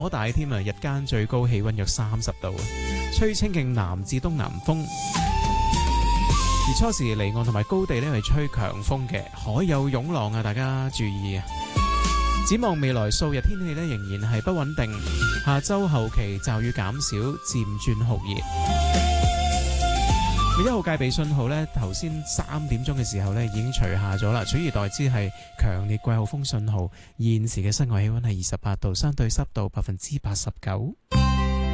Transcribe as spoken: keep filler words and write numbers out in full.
可大添啊！日間最高氣溫約三十度，吹清勁南至東南風。而初時離岸同埋高地呢係吹強風嘅，海有湧浪啊！大家注意啊！展望未來數日天氣呢仍然係不穩定，下周後期驟雨減少，漸轉酷熱。一號戒備信號呢，頭先三點鐘嘅時候呢已經除下咗啦，取而代之係強烈季候風信號。現時嘅室外氣溫係二十八度，相對濕度百分之八十九。